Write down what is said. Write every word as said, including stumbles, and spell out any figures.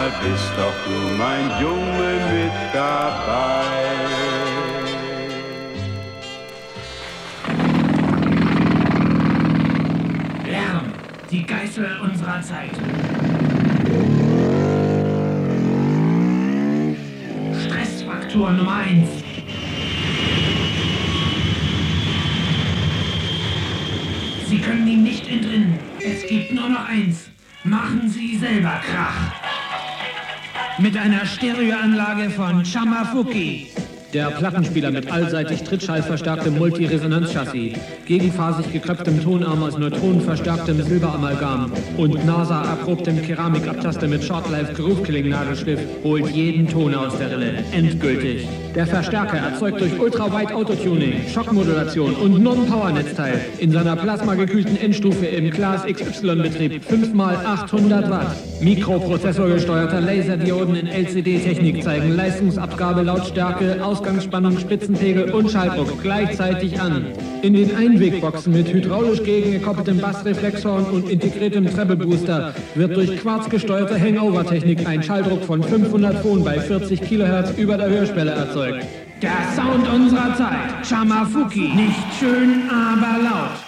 mal bist doch du mein Junge mit dabei. Lärm, die Geißel unserer Zeit. Stressfaktor Nummer eins. Sie können ihm nicht entrinnen. Es gibt nur noch eins. Machen Sie selber Krach. Mit einer Stereoanlage von Chamafuki. Der Plattenspieler mit allseitig trittschallverstärktem Multiresonanzchassis, gegenphasig geköpftem Tonarm aus neutronenverstärktem Silberamalgam und NASA-erprobtem Keramikabtaster mit Shortlife Groove-Killing-Nadelstift holt jeden Ton aus der Rille. Endgültig. Der Verstärker erzeugt durch Ultra-Wide-Autotuning, Schockmodulation und Non-Power-Netzteil in seiner plasmagekühlten Endstufe im Class X Y-Betrieb fünf mal achthundert Watt. Mikroprozessorgesteuerter Laserdioden in L C D-Technik zeigen Leistungsabgabe, Lautstärke, Ausgangsspannung, Spitzenpegel und Schalldruck gleichzeitig an. In den Einwegboxen mit hydraulisch gegengekoppeltem Bassreflexhorn und integriertem Treble Booster wird durch quarzgesteuerte Hangover-Technik ein Schalldruck von fünfhundert Phonen bei vierzig Kilohertz über der Hörschwelle erzeugt. Der Sound unserer Zeit. Chamafuki. Nicht schön, aber laut.